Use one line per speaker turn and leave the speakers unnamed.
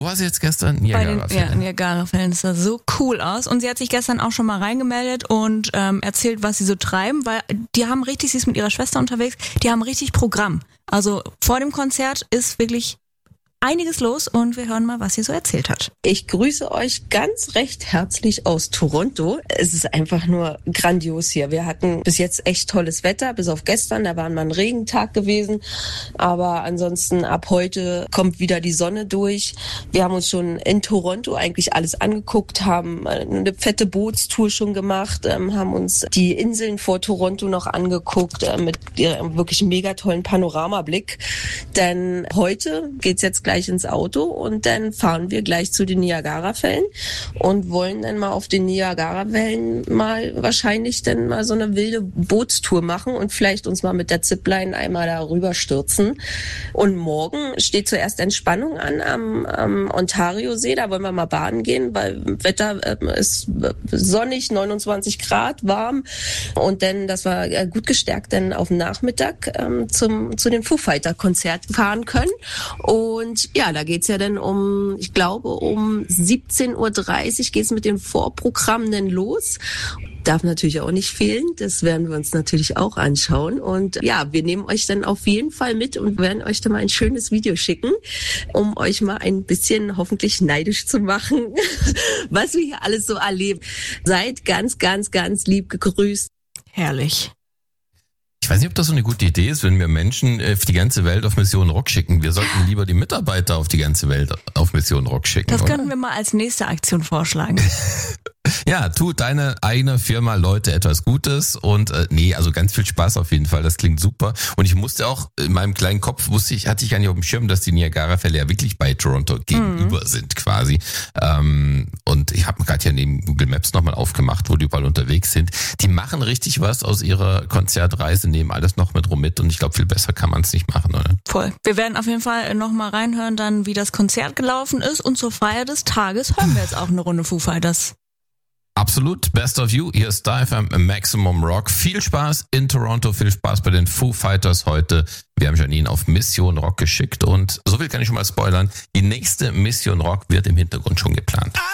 Wo war sie jetzt gestern?
Niagara-Fällen. Das sah so cool aus. Und sie hat sich gestern auch schon mal reingemeldet und erzählt, was sie so treiben, weil sie ist mit ihrer Schwester unterwegs, die haben richtig Programm. Also vor dem Konzert ist wirklich einiges los und wir hören mal, was sie so erzählt hat.
Ich grüße euch ganz recht herzlich aus Toronto. Es ist einfach nur grandios hier. Wir hatten bis jetzt echt tolles Wetter, bis auf gestern, da war mal ein Regentag gewesen. Aber ansonsten ab heute kommt wieder die Sonne durch. Wir haben uns schon in Toronto eigentlich alles angeguckt, haben eine fette Bootstour schon gemacht, haben uns die Inseln vor Toronto noch angeguckt mit ihrem wirklich mega tollen Panoramablick. Denn heute geht's jetzt gleich ins Auto und dann fahren wir gleich zu den Niagara-Fällen und wollen dann mal auf den Niagara-Wellen mal wahrscheinlich dann mal so eine wilde Bootstour machen und vielleicht uns mal mit der Zipline einmal darüber stürzen. Und morgen steht zuerst Entspannung an am Ontario-See, da wollen wir mal baden gehen, weil Wetter ist sonnig, 29 Grad, warm und dann, dass wir gut gestärkt dann auf dem Nachmittag zu dem Foo Fighter-Konzert fahren können. Und ja, da geht's ja dann um 17:30 Uhr geht's mit dem Vorprogramm dann los. Darf natürlich auch nicht fehlen, das werden wir uns natürlich auch anschauen. Und ja, wir nehmen euch dann auf jeden Fall mit und werden euch dann mal ein schönes Video schicken, um euch mal ein bisschen hoffentlich neidisch zu machen, was wir hier alles so erleben. Seid ganz, ganz, ganz lieb gegrüßt.
Herrlich.
Ich weiß nicht, ob das so eine gute Idee ist, wenn wir Menschen auf die ganze Welt auf Mission Rock schicken. Wir sollten lieber die Mitarbeiter auf die ganze Welt auf Mission Rock schicken.
Das könnten wir mal als nächste Aktion vorschlagen.
Ja, tu deine eigene Firma Leute etwas Gutes und also ganz viel Spaß auf jeden Fall, das klingt super. Und ich musste auch, in meinem kleinen Kopf hatte ich gar nicht auf dem Schirm, dass die Niagara-Fälle ja wirklich bei Toronto gegenüber sind quasi. Und ich habe gerade ja neben Google Maps nochmal aufgemacht, wo die überall unterwegs sind. Die machen richtig was aus ihrer Konzertreise, nehmen alles noch mit rum mit und ich glaube, viel besser kann man es nicht machen, oder?
Voll. Wir werden auf jeden Fall nochmal reinhören, dann wie das Konzert gelaufen ist und zur Feier des Tages hören wir jetzt auch eine Runde Foo Fighters.
Absolut, Best of You, hier ist Star FM Maximum Rock. Viel Spaß in Toronto, viel Spaß bei den Foo Fighters heute. Wir haben Janine auf Mission Rock geschickt und so viel kann ich schon mal spoilern. Die nächste Mission Rock wird im Hintergrund schon geplant.